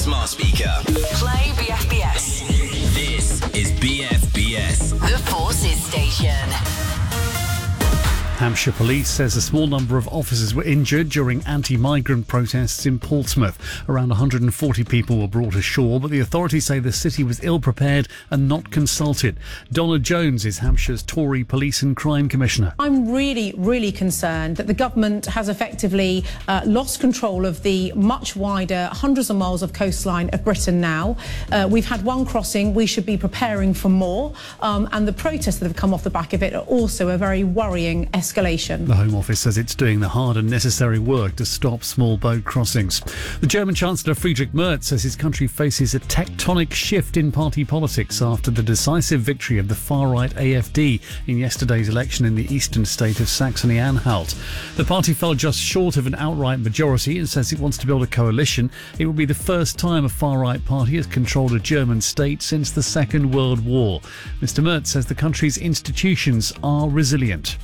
smart speaker. Play BFBS. This is BFBS. The Forces Station. Hampshire Police says a small number of officers were injured during anti-migrant protests in Portsmouth. Around 140 people were brought ashore, but the authorities say the city was ill-prepared and not consulted. Donna Jones is Hampshire's Tory Police and Crime Commissioner. I'm really concerned that the government has effectively lost control of the much wider hundreds of miles of coastline of Britain now. We've had one crossing, we should be preparing for more, and the protests that have come off the back of it are also a very worrying escalation. The Home Office says it's doing the hard and necessary work to stop small boat crossings. The German Chancellor Friedrich Merz says his country faces a tectonic shift in party politics after the decisive victory of the far-right AfD in yesterday's election in the eastern state of Saxony-Anhalt. The party fell just short of an outright majority and says it wants to build a coalition. It will be the first time a far-right party has controlled a German state since the Second World War. Mr. Merz says the country's institutions are resilient.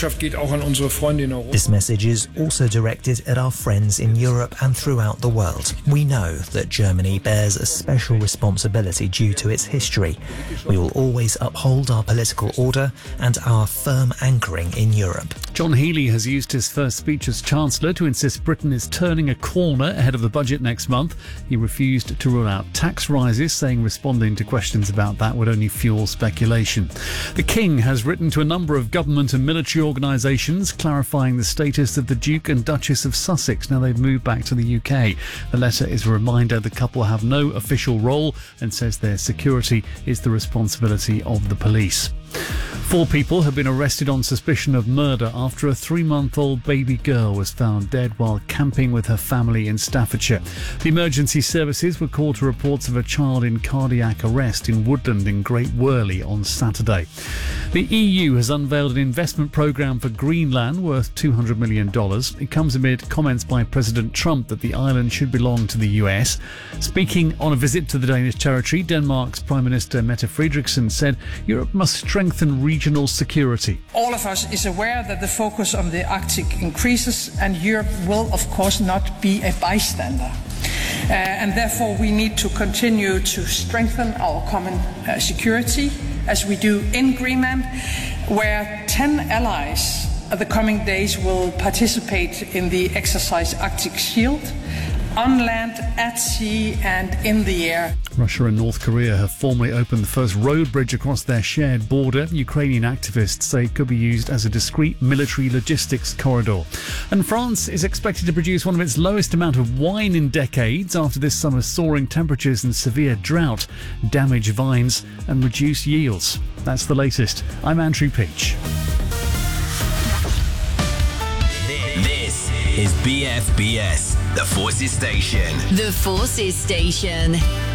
This message is also directed at our friends in Europe and throughout the world. We know that Germany bears a special responsibility due to its history. We will always uphold our political order and our firm anchoring in Europe. John Healey has used his first speech as Chancellor to insist Britain is turning a corner ahead of the budget next month. He refused to rule out tax rises, saying responding to questions about that would only fuel speculation. The King has written to a number of government and military organisations clarifying the status of the Duke and Duchess of Sussex now they've moved back to the UK. The letter is a reminder the couple have no official role and says their security is the responsibility of the police. 4 people have been arrested on suspicion of murder after a 3-month-old baby girl was found dead while camping with her family in Staffordshire. The emergency services were called to reports of a child in cardiac arrest in Woodland in Great Worley on Saturday. The EU has unveiled an investment programme for Greenland worth $200 million. It comes amid comments by President Trump that the island should belong to the US. Speaking on a visit to the Danish territory, Denmark's Prime Minister Mette Frederiksen said Europe must strengthen regional security. All of us is aware that the focus on the Arctic increases and Europe will of course not be a bystander. And therefore we need to continue to strengthen our common security as we do in Greenland, where 10 allies the coming days will participate in the exercise Arctic Shield, on land, at sea and in the air. Russia and North Korea have formally opened the first road bridge across their shared border. Ukrainian activists say it could be used as a discreet military logistics corridor. And France is expected to produce one of its lowest amount of wine in decades after this summer's soaring temperatures and severe drought damage vines and reduce yields. That's the latest. I'm Andrew Peach. This is BFBS, the Forces Station. The Forces Station.